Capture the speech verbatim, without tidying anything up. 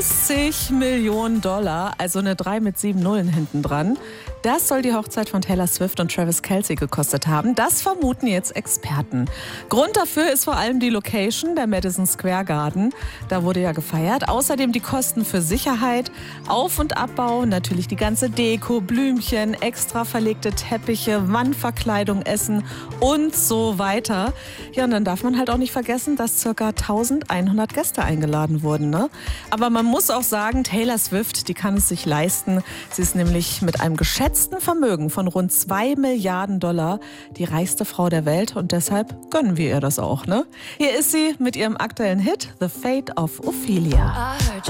dreißig Millionen Dollar, also eine drei mit sieben Nullen hinten dran. Das soll die Hochzeit von Taylor Swift und Travis Kelce gekostet haben. Das vermuten jetzt Experten. Grund dafür ist vor allem die Location, der Madison Square Garden. Da wurde ja gefeiert. Außerdem die Kosten für Sicherheit, Auf- und Abbau, natürlich die ganze Deko, Blümchen, extra verlegte Teppiche, Wandverkleidung, Essen und so weiter. Ja, und dann darf man halt auch nicht vergessen, dass ca. eintausendeinhundert Gäste eingeladen wurden, ne? Aber man muss auch sagen, Taylor Swift, die kann es sich leisten. Sie ist nämlich mit einem geschätzten Vermögen von rund zwei Milliarden Dollar die reichste Frau der Welt und deshalb gönnen wir ihr das auch, ne? Hier ist sie mit ihrem aktuellen Hit The Fate of Ophelia.